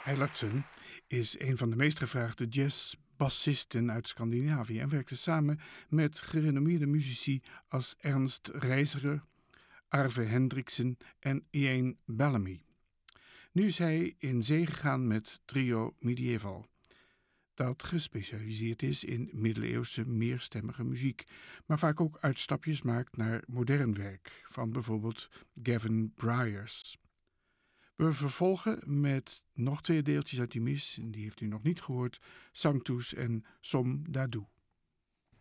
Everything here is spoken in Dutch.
Eilertsen is een van de meest gevraagde jazzbassisten uit Scandinavië en werkte samen met gerenommeerde muzici als Ernst Reiziger, Arve Hendriksen en Ian Bellamy. Nu is hij in zee gegaan met Trio Medieval, dat gespecialiseerd is in middeleeuwse meerstemmige muziek, maar vaak ook uitstapjes maakt naar modern werk van bijvoorbeeld Gavin Bryars. We vervolgen met nog 2 deeltjes uit die mis, en die heeft u nog niet gehoord, Sanctus en Som Dadu.